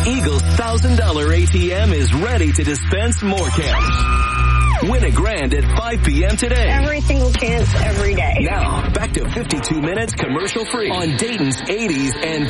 Eagle's $1,000 ATM is ready to dispense more cash. Win a grand at 5 p.m. today. Every single chance, every day. Now, back to 52 minutes commercial free on Dayton's 80s and